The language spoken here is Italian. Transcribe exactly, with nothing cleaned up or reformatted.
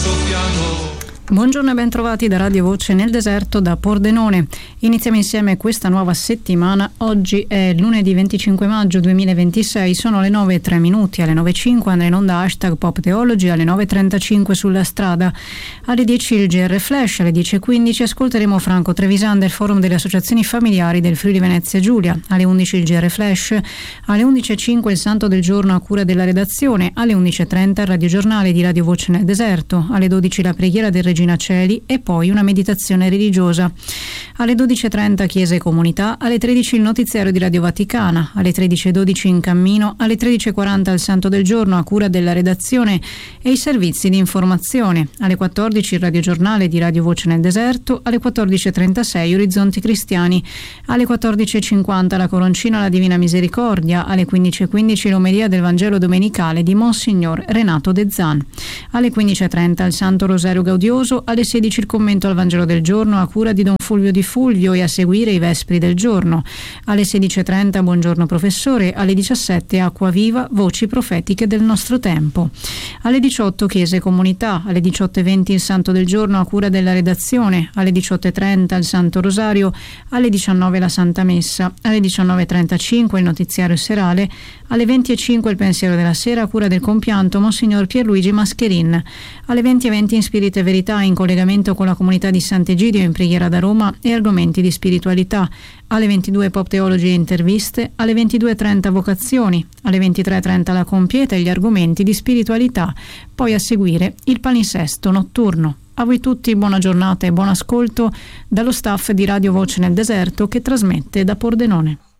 passo piano. Buongiorno e ben trovati da Radio Voce nel deserto da Pordenone. Iniziamo insieme questa nuova settimana. Oggi è lunedì venticinque maggio duemilaventisei, sono le nove e tre minuti. Alle nove e cinque andrà in onda hashtag Pop Theology, alle nove e trentacinque sulla strada. Alle dieci il G R Flash, alle dieci e quindici ascolteremo Franco Trevisan del Forum delle Associazioni Familiari del Friuli Venezia Giulia. Alle undici il G R Flash, alle undici e cinque il Santo del Giorno a cura della redazione, alle undici e trenta il radiogiornale di Radio Voce nel deserto, alle dodici la preghiera del Regina Celi e poi una meditazione religiosa. Alle dodici e trenta Chiesa e Comunità, alle tredici il notiziario di Radio Vaticana, alle tredici e dodici In Cammino, alle tredici e quaranta il Santo del Giorno a cura della redazione e i servizi di informazione, alle quattordici il radiogiornale di Radio Voce nel deserto, alle quattordici e trentasei Orizzonti Cristiani, alle quattordici e cinquanta la Coroncina alla Divina Misericordia, alle quindici e quindici l'omelia del Vangelo domenicale di Monsignor Renato De Zan, alle quindici e trenta il Santo Rosario Gaudioso, alle sedici il commento al Vangelo del giorno a cura di Don Fulvio Di Fulvio e a seguire i Vespri del giorno, alle sedici e trenta Buongiorno Professore, alle diciassette Acqua Viva, voci profetiche del nostro tempo, alle diciotto Chiesa e Comunità, alle diciotto e venti il Santo del Giorno a cura della redazione, alle diciotto e trenta il Santo Rosario, alle diciannove la Santa Messa, alle diciannove e trentacinque il notiziario serale, alle venti e cinque il Pensiero della Sera a cura del compianto Monsignor Pierluigi Mascherin, alle venti e venti in Spirito e Verità in collegamento con la comunità di Sant'Egidio in preghiera da Roma e argomenti di spiritualità, alle ventidue Pop Theology e interviste, alle ventidue e trenta Vocazioni, alle ventitré e trenta la Compieta e gli argomenti di spiritualità, poi a seguire il palinsesto notturno. A voi tutti buona giornata e buon ascolto dallo staff di Radio Voce nel deserto che trasmette da Pordenone.